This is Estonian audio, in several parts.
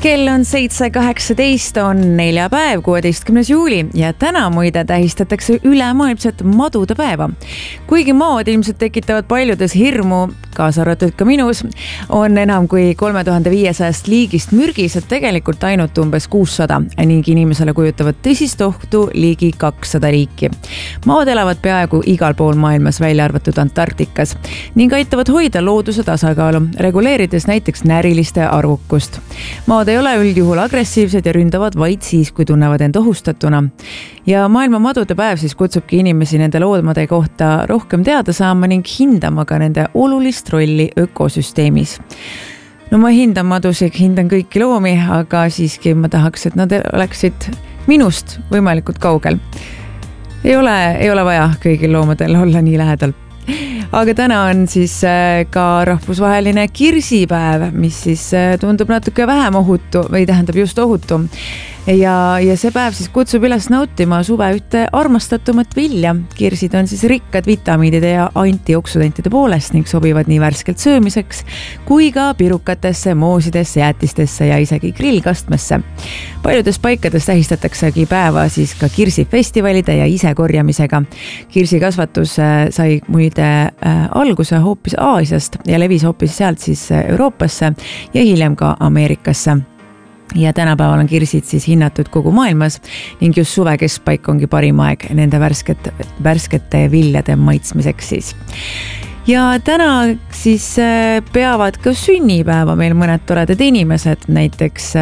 Kell on 7.18, on neljapäev, 16. juuli ja täna muide tähistatakse ülemaailmset madude päeva. Kuigi maad ilmselt tekitavad paljudes hirmu, kaasa arvatud ka minus, on enam kui 3500 liigist mürgised tegelikult ainult umbes 600 ning inimesele kujutavad tõsist ohtu ligi 200 liiki. Maad elavad peaaegu igal pool maailmas, välja arvatud Antarktikas, ning aitavad hoida looduse tasakaalu, reguleerides näiteks näriliste arvukust. Maad ei ole üldjuhul agressiivsed ja ründavad vaid siis, kui tunnevad end ohustatuna. Ja maailma madude päev siis kutsubki inimesi nende loomade kohta rohkem teada saama ning hindama ka nende olulist rolli ökosüsteemis. No ma hindan madusid, hindan kõiki loomi, aga siiski ma tahaks, et nad oleksid minust võimalikult kaugel. Ei ole vaja kõigil loomadel olla nii lähedal. Aga täna on siis ka rahvusvaheline kirsipäev, mis siis tundub natuke vähem ohutu või tähendab just ohutu. Ja see päev siis kutsub üles nautima suve ühte armastatumat vilja. Kirsid on siis rikkad vitamiinide ja antioksudantide poolest ning sobivad nii värskelt söömiseks kui ka pirukatesse, moosidesse, jäätistesse ja isegi grillkastmesse. Paljudes paikades tähistataksegi päeva siis ka kirsifestivalide ja isekorjamisega. Kirsikasvatus sai muide alguse hoopis Aasiast ja levis hoopis sealt siis Euroopasse ja hiljem ka Ameerikasse. Ja tänapäeval on kirsid siis hinnatud kogu maailmas ning just suve keskpaik ongi parim aeg nende värskete viljade maitsmiseks siis. Ja täna siis peavad ka sünnipäeva meil mõned toredad inimesed, näiteks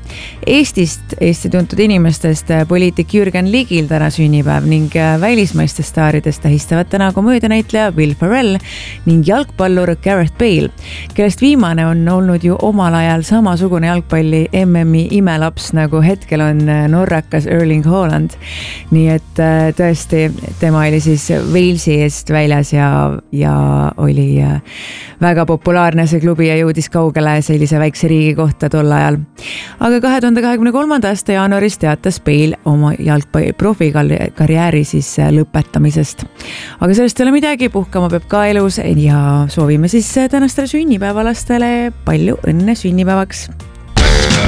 Eesti tuntud inimestest poliitik Jürgen Ligil täna sünnipäev ning välismaistest staaridest tähistavad täna komöödianäitleja Will Ferrell ning jalgpallur Gareth Bale, kellest viimane on olnud ju omal ajal samasugune jalgpalli MM-i imelaps, nagu hetkel on norrakas Erling Haaland. Nii et tõesti, tema oli siis Walesi eest väljas ja oli väga populaarne see klubi ja jõudis kaugele sellise väikse riigi kohta tol ajal. Aga 2023. aasta jaanuaris teatas Bale oma jalgpalli profikarjääri siis lõpetamisest. Aga sellest ei ole midagi, puhkama peab ka elus ja soovime siis tänastele sünnipäevalastele palju õnne sünnipäevaks.